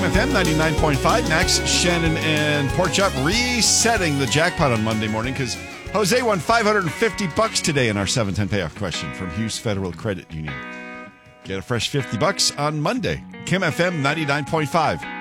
FM 99.5. Max, Shannon, and Porchop resetting the jackpot on Monday morning because Jose won $550 today in our 710 payoff question from Hughes Federal Credit Union. Get a fresh $50 on Monday. Kim FM 99.5.